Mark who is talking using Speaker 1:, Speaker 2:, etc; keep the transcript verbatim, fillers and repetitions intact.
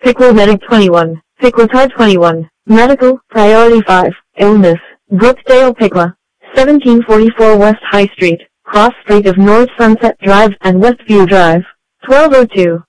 Speaker 1: Piqua Medic twenty-one, Piquatar twenty-one, Medical, Priority five, Illness, Brookdale Piqua, seventeen forty-four West High Street, Cross Street of North Sunset Drive and Westview Drive, twelve oh two.